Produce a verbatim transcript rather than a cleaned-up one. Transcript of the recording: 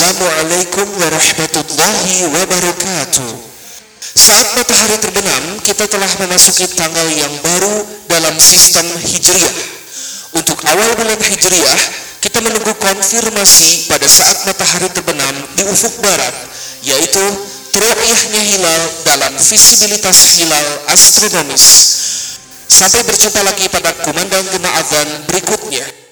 Assalamualaikum warahmatullahi wabarakatuh. Saat matahari terbenam, kita telah memasuki tanggal yang baru dalam sistem Hijriah. Untuk awal bulan Hijriah, kita menunggu konfirmasi pada saat matahari terbenam di ufuk barat, yaitu ru'yahnya hilal dalam visibilitas hilal astronomis. Sampai berjumpa lagi pada kumandang gema adzan berikutnya.